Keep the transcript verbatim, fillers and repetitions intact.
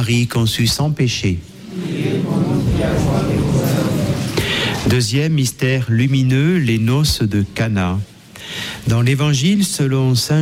Marie, conçue sans péché. Deuxième mystère lumineux, les noces de Cana. Dans l'Évangile selon saint